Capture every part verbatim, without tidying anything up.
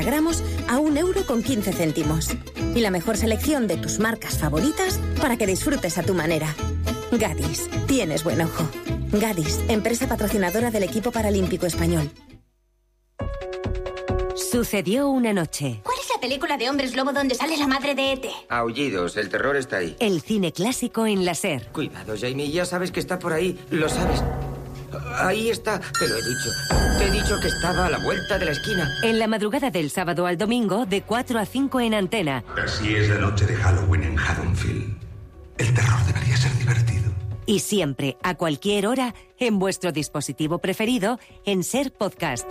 gramos a un euro con quince céntimos. Y la mejor selección de tus marcas favoritas para que disfrutes a tu manera. Gadis, tienes buen ojo. Gadis, empresa patrocinadora del equipo paralímpico español. Sucedió una noche. ¿Cuál es la película de hombres lobo donde sale la madre de E T? Aullidos, el terror está ahí. El cine clásico en la SER. Cuidado, Jamie, ya sabes que está por ahí, lo sabes. Ahí está, te lo he dicho. Te he dicho que estaba a la vuelta de la esquina. En la madrugada del sábado al domingo, de cuatro a cinco en Antena. Así es la noche de Halloween en Haddonfield. El terror debería ser divertido. Y siempre, a cualquier hora, en vuestro dispositivo preferido, en SER Podcast.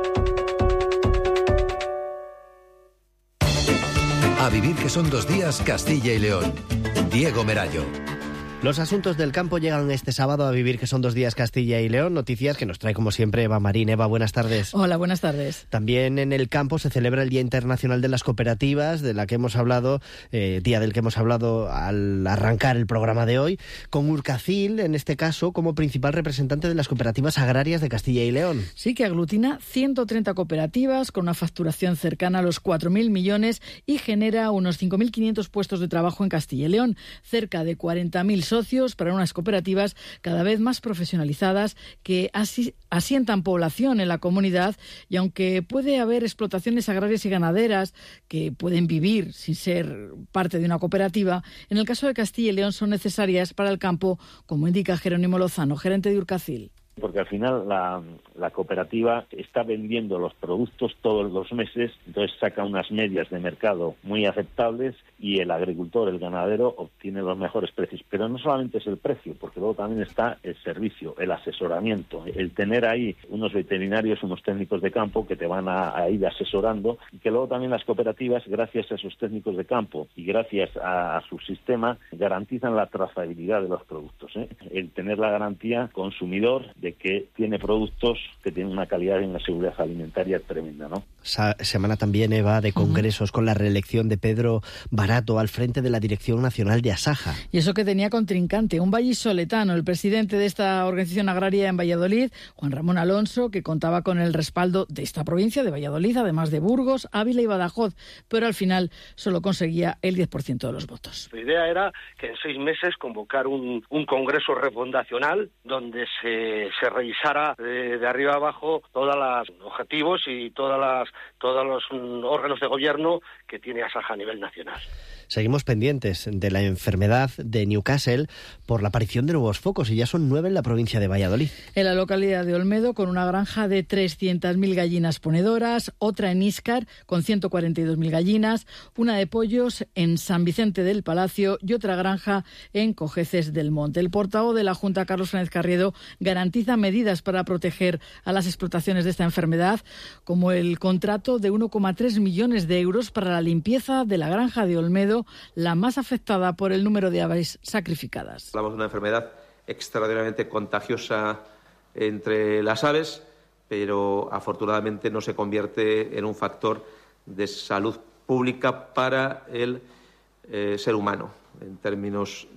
A vivir que son dos días, Castilla y León. Diego Merayo. Los asuntos del campo llegan este sábado a Vivir que son dos días, Castilla y León. Noticias que nos trae como siempre Eva Marín. Eva, buenas tardes. Hola, buenas tardes. También en el campo se celebra el Día Internacional de las Cooperativas, de la que hemos hablado, eh, día del que hemos hablado al arrancar el programa de hoy, con Urcacil, en este caso, como principal representante de las cooperativas agrarias de Castilla y León. Sí, que aglutina ciento treinta cooperativas con una facturación cercana a los cuatro mil millones y genera unos cinco mil quinientos puestos de trabajo en Castilla y León, cerca de cuarenta mil socios para unas cooperativas cada vez más profesionalizadas que asi- asientan población en la comunidad, y aunque puede haber explotaciones agrarias y ganaderas que pueden vivir sin ser parte de una cooperativa, en el caso de Castilla y León son necesarias para el campo, como indica Jerónimo Lozano, gerente de Urcacil. Porque al final la, la cooperativa está vendiendo los productos todos los meses, entonces saca unas medias de mercado muy aceptables y el agricultor, el ganadero, obtiene los mejores precios. Pero no solamente es el precio, porque luego también está el servicio, el asesoramiento, el tener ahí unos veterinarios, unos técnicos de campo que te van a, a ir asesorando, y que luego también las cooperativas, gracias a esos técnicos de campo y gracias a, a su sistema, garantizan la trazabilidad de los productos, ¿eh? El tener la garantía consumidor de que tiene productos que tienen una calidad y una seguridad alimentaria tremenda, ¿no? Esa semana también, Eva, de congresos, uh-huh, con la reelección de Pedro Barato al frente de la Dirección Nacional de Asaja. Y eso que tenía contrincante, un vallisoletano, el presidente de esta organización agraria en Valladolid, Juan Ramón Alonso, que contaba con el respaldo de esta provincia, de Valladolid, además de Burgos, Ávila y Badajoz, pero al final solo conseguía el diez por ciento de los votos. La idea era que en seis meses convocar un, un congreso refundacional donde se, se revisara de, de arriba a abajo todos los objetivos y todas las todos los órganos de gobierno que tiene Asaja a nivel nacional. Seguimos pendientes de la enfermedad de Newcastle por la aparición de nuevos focos, y ya son nueve en la provincia de Valladolid. En la localidad de Olmedo, con una granja de trescientas mil gallinas ponedoras, otra en Íscar con ciento cuarenta y dos mil gallinas, una de pollos en San Vicente del Palacio y otra granja en Cojeces del Monte. El portavoz de la Junta, Carlos Fernández Carriedo, garantiza medidas para proteger a las explotaciones de esta enfermedad, como el contrato de uno coma tres millones de euros para la limpieza de la granja de Olmedo, la más afectada por el número de aves sacrificadas. Hablamos de una enfermedad extraordinariamente contagiosa entre las aves, pero afortunadamente no se convierte en un factor de salud pública para el eh, ser humano, en términos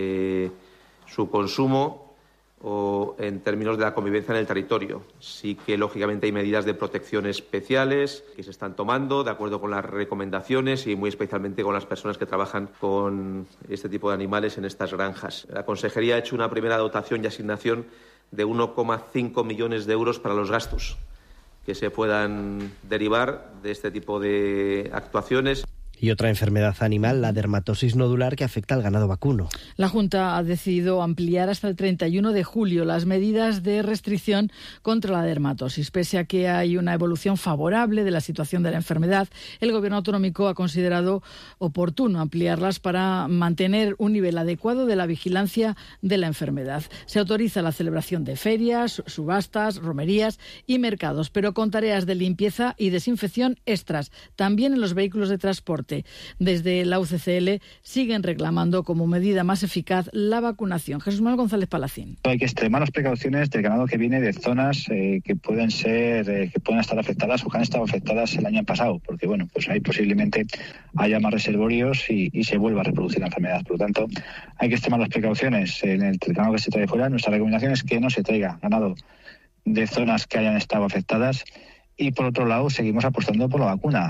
de su consumo o en términos de la convivencia en el territorio. Sí que, lógicamente, hay medidas de protección especiales que se están tomando de acuerdo con las recomendaciones y muy especialmente con las personas que trabajan con este tipo de animales en estas granjas. La Consejería ha hecho una primera dotación y asignación de uno coma cinco millones de euros para los gastos que se puedan derivar de este tipo de actuaciones. Y otra enfermedad animal, la dermatosis nodular, que afecta al ganado vacuno. La Junta ha decidido ampliar hasta el treinta y uno de julio las medidas de restricción contra la dermatosis. Pese a que hay una evolución favorable de la situación de la enfermedad, el Gobierno autonómico ha considerado oportuno ampliarlas para mantener un nivel adecuado de la vigilancia de la enfermedad. Se autoriza la celebración de ferias, subastas, romerías y mercados, pero con tareas de limpieza y desinfección extras, también en los vehículos de transporte. Desde la U C C L siguen reclamando como medida más eficaz la vacunación. Jesús Manuel González Palacín. Hay que extremar las precauciones del ganado que viene de zonas eh, que pueden ser, eh, que pueden estar afectadas o que han estado afectadas el año pasado, porque bueno, pues ahí posiblemente haya más reservorios y, y se vuelva a reproducir la enfermedad. Por lo tanto, hay que extremar las precauciones en el ganado que se trae fuera. Nuestra recomendación es que no se traiga ganado de zonas que hayan estado afectadas. Y por otro lado, seguimos apostando por la vacuna.